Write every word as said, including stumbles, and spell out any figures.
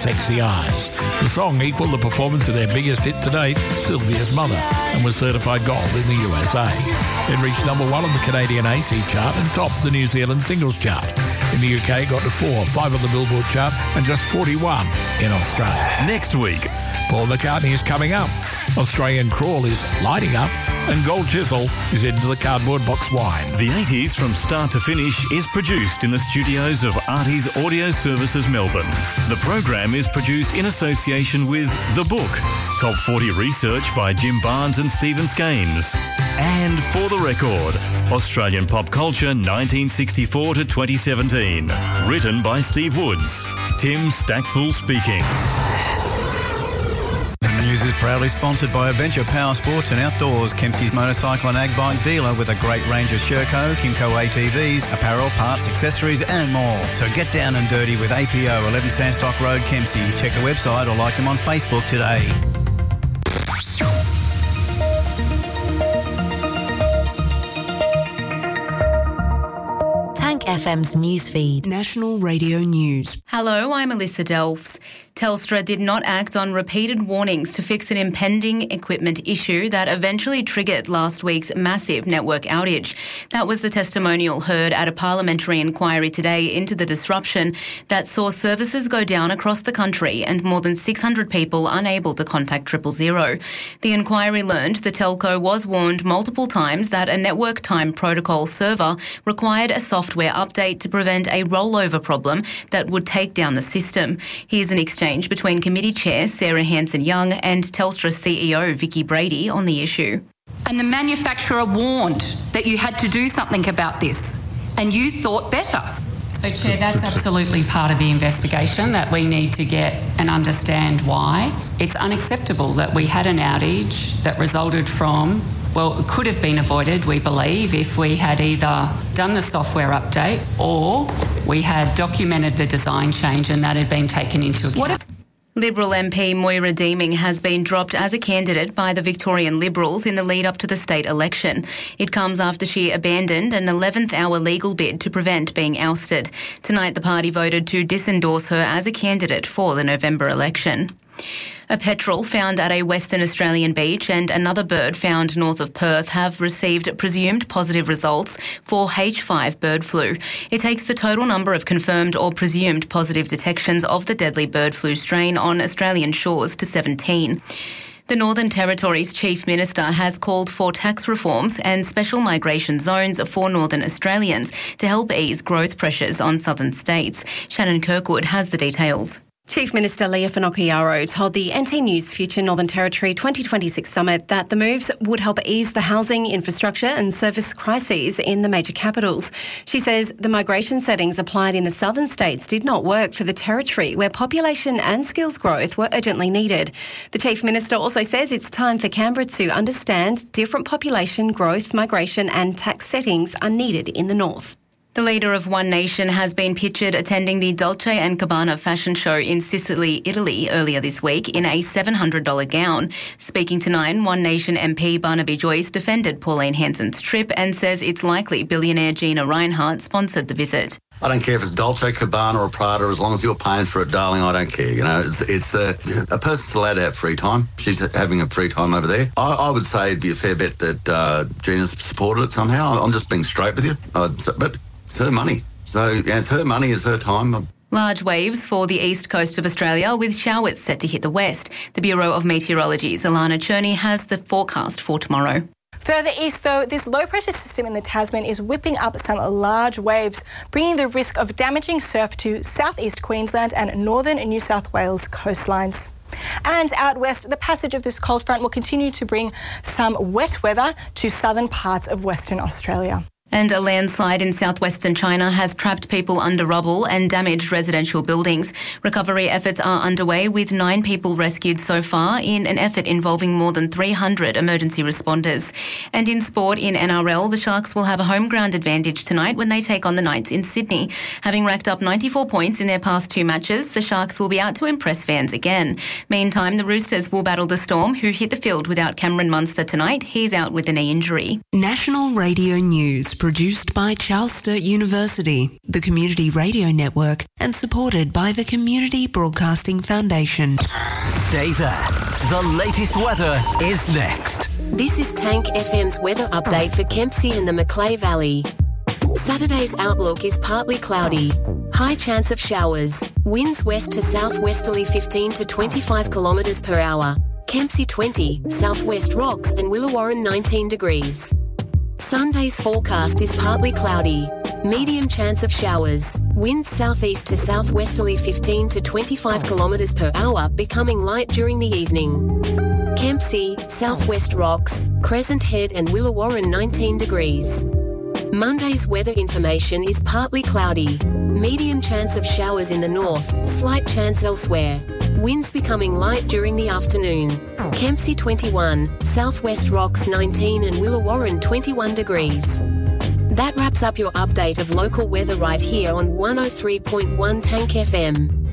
Sexy Eyes. The song equalled the performance of their biggest hit to date, Sylvia's Mother, and was certified gold in the U S A. It reached number one on the Canadian A C chart and topped the New Zealand singles chart. In the U K, it got to four, five on the Billboard chart, and just forty-one in Australia. Next week, Paul McCartney is coming up. Australian Crawl is lighting up, and Gold Chisel is into the cardboard box wine. The eighties from start to finish is produced in the studios of Artie's Audio Services Melbourne. The program is produced in association with The Book, Top forty research by Jim Barnes and Stephen Skames. And For the Record, Australian pop culture nineteen sixty-four to twenty seventeen. Written by Steve Woods. Tim Stackpool speaking. News is proudly sponsored by Adventure Power Sports and Outdoors, Kempsey's motorcycle and ag bike dealer with a great range of Sherco, Kimco A T Vs, apparel, parts, accessories and more. So get down and dirty with A P O, eleven Sandstock Road, Kempsey. Check the website or like them on Facebook today. Tank F M's newsfeed. National Radio News. Hello, I'm Alyssa Delphs. Telstra did not act on repeated warnings to fix an impending equipment issue that eventually triggered last week's massive network outage. That was the testimonial heard at a parliamentary inquiry today into the disruption that saw services go down across the country and more than six hundred people unable to contact triple zero. The inquiry learned the telco was warned multiple times that a network time protocol server required a software update to prevent a rollover problem that would take down the system. Here's an exchange between Committee Chair Sarah Hanson-Young and Telstra C E O Vicky Brady on the issue. And the manufacturer warned that you had to do something about this, and you thought better. So, Chair, that's absolutely part of the investigation, that we need to get and understand why. It's unacceptable that we had an outage that resulted from, well, it could have been avoided, we believe, if we had either done the software update or we had documented the design change and that had been taken into account. What Liberal M P Moira Deeming has been dropped as a candidate by the Victorian Liberals in the lead up to the state election. It comes after she abandoned an eleventh hour legal bid to prevent being ousted. Tonight the party voted to disendorse her as a candidate for the November election. A petrel found at a Western Australian beach and another bird found north of Perth have received presumed positive results for H five bird flu. It takes the total number of confirmed or presumed positive detections of the deadly bird flu strain on Australian shores to seventeen. The Northern Territory's Chief Minister has called for tax reforms and special migration zones for Northern Australians to help ease growth pressures on southern states. Shannon Kirkwood has the details. Chief Minister Leah Finocchiaro told the N T News Future Northern Territory twenty twenty-six Summit that the moves would help ease the housing, infrastructure and service crises in the major capitals. She says the migration settings applied in the southern states did not work for the Territory, where population and skills growth were urgently needed. The Chief Minister also says it's time for Canberra to understand different population growth, migration and tax settings are needed in the north. The leader of One Nation has been pictured attending the Dolce and Gabbana fashion show in Sicily, Italy earlier this week in a seven hundred dollars gown. Speaking to Nine, One Nation M P Barnaby Joyce defended Pauline Hanson's trip and says it's likely billionaire Gina Rinehart sponsored the visit. I don't care if it's Dolce, Gabbana or Prada, as long as you're paying for it, darling, I don't care. You know, it's, it's uh, a person's allowed to have free time. She's having a free time over there. I, I would say it'd be a fair bet that uh, Gina's supported it somehow. I'm just being straight with you. Uh, but it's her money. So yeah, it's her money, it's her time. Large waves for the east coast of Australia with showers set to hit the west. The Bureau of Meteorology's Alana Cherney has the forecast for tomorrow. Further east, though, this low-pressure system in the Tasman is whipping up some large waves, bringing the risk of damaging surf to southeast Queensland and northern New South Wales coastlines. And out west, the passage of this cold front will continue to bring some wet weather to southern parts of Western Australia. And a landslide in southwestern China has trapped people under rubble and damaged residential buildings. Recovery efforts are underway with nine people rescued so far in an effort involving more than three hundred emergency responders. And in sport, in N R L, the Sharks will have a home ground advantage tonight when they take on the Knights in Sydney. Having racked up ninety-four points in their past two matches, the Sharks will be out to impress fans again. Meantime, the Roosters will battle the Storm, who hit the field without Cameron Munster tonight. He's out with a knee injury. National Radio News. produced by Charles Sturt University, the Community Radio Network, and supported by the Community Broadcasting Foundation. Stay there. The latest weather is next. This is Tank F M's weather update for Kempsey and the Macleay Valley. Saturday's outlook is partly cloudy. High chance of showers. Winds west to southwesterly fifteen to twenty-five kilometres per hour. Kempsey twenty, Southwest Rocks and Willawarren nineteen degrees. Sunday's forecast is partly cloudy. Medium chance of showers. Winds southeast to southwesterly fifteen to twenty-five kilometres per hour, becoming light during the evening. Kempsey, Southwest Rocks, Crescent Head and Willawarren nineteen degrees. Monday's weather information is partly cloudy. Medium chance of showers in the north, slight chance elsewhere. Winds becoming light during the afternoon. Kempsey twenty-one, Southwest Rocks nineteen and Willawarren twenty-one degrees. That wraps up your update of local weather right here on one oh three point one Tank F M.